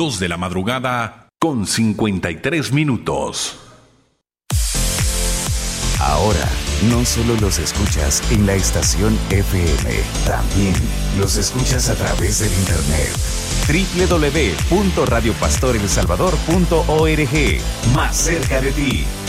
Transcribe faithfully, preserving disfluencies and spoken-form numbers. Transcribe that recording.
dos de la madrugada con cincuenta y tres minutos. Ahora, no solo los escuchas en la estación F M, también los escuchas a través del internet. doble u doble u doble u punto radio pastor el salvador punto org. Más cerca de ti.